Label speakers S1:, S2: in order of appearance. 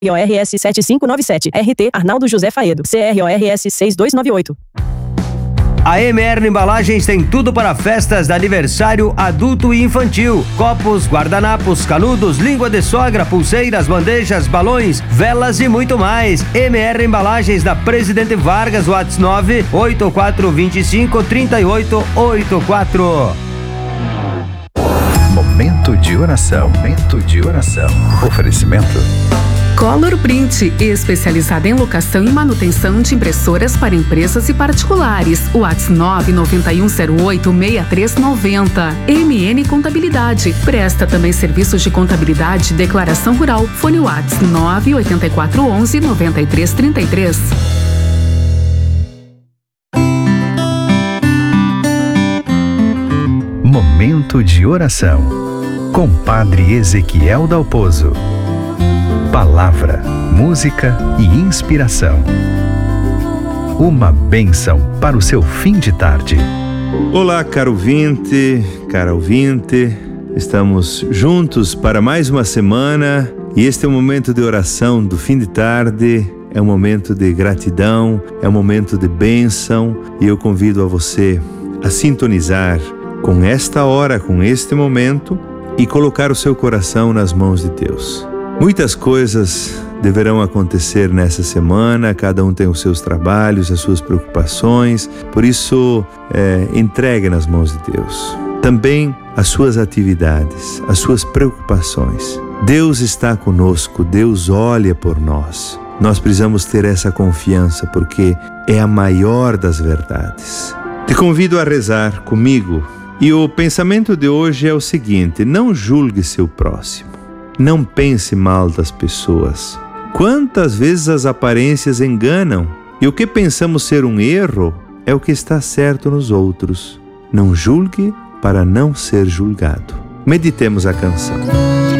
S1: CRORS 7597, RT Arnaldo José Faedo, CRORS 6298.
S2: A MR Embalagens tem tudo para festas de aniversário adulto e infantil. Copos, guardanapos, canudos, língua de sogra, pulseiras, bandejas, balões, velas e muito mais. MR Embalagens da Presidente Vargas, WhatsApp 984253884.
S3: Momento de oração. Momento de oração. Oferecimento
S4: Color Print, especializada em locação e manutenção de impressoras para empresas e particulares. WhatsApp 991086390. MN Contabilidade. Presta também serviços de contabilidade e declaração rural. Fone WhatsApp 984119333.
S3: Momento de oração com Padre Ezequiel Dalpozo. Palavra, música e inspiração. Uma bênção para o seu fim de tarde.
S5: Olá, caro ouvinte, cara ouvinte. Estamos juntos para mais uma semana e este é um momento de oração do fim de tarde. É um momento de gratidão, é um momento de bênção e eu convido a você a sintonizar com esta hora, com este momento e colocar o seu coração nas mãos de Deus. Muitas coisas deverão acontecer nessa semana, cada um tem os seus trabalhos, as suas preocupações, por isso entregue nas mãos de Deus. Também as suas atividades, as suas preocupações. Deus está conosco, Deus olha por nós. Nós precisamos ter essa confiança porque é a maior das verdades. Te convido a rezar comigo e o pensamento de hoje é o seguinte: não julgue seu próximo. Não pense mal das pessoas. Quantas vezes as aparências enganam e o que pensamos ser um erro é o que está certo nos outros. Não julgue para não ser julgado. Meditemos a canção.